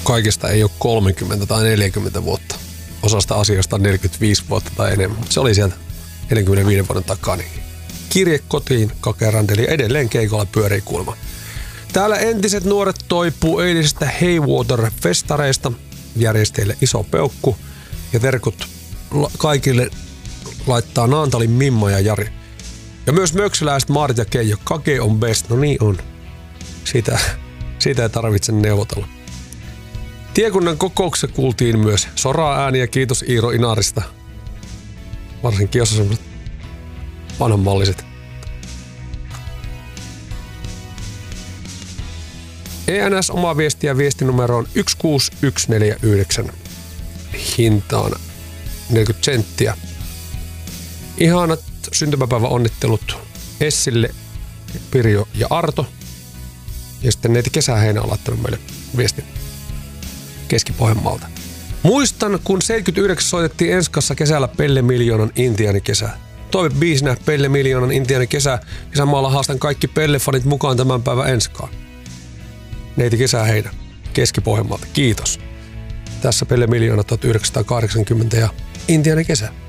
kaikista ei ole 30 tai 40 vuotta. Osasta asioista on 45 vuotta tai enemmän. Se oli sieltä 45 vuoden takaa. Niin kirje kotiin, Kakerandeli edelleen keikolla pyörii kuulemma. Täällä entiset nuoret toipuu eilisestä Haywater-festareista. Järjestäjille iso peukku ja terkut kaikille laittaa Naantalin Mimmo ja Jari. Ja myös möksyläiset Maarit ja Keijo. Kake on best. No niin on. Siitä ei tarvitse neuvotella. Tiekunnan kokouksessa kuultiin myös soraa ääniä. Kiitos Iiro Inarista. Varsinkin jos on sellaiset vanhanmalliset. ENS oma viestiä viestinumeroon 16149. Hintaan 40 senttiä. Ihanat syntymäpäivän onnittelut Essille, Pirjo ja Arto. Ja sitten neiti Kesäheinä on laittanut meille viestin Keski-Pohjanmaalta. Muistan, kun 79 soitettiin Enskassa kesällä Pelle Miljoonan intiaanikesää. Toivebiisinä Pelle Miljoonan intiaanikesää ja samalla haastan kaikki Pelle-fanit mukaan tämän päivän Enskaan. Neiti Kesäheinä Keski-Pohjanmaalta. Kiitos. Tässä Pelle Miljoona 1980 ja intiaanikesä.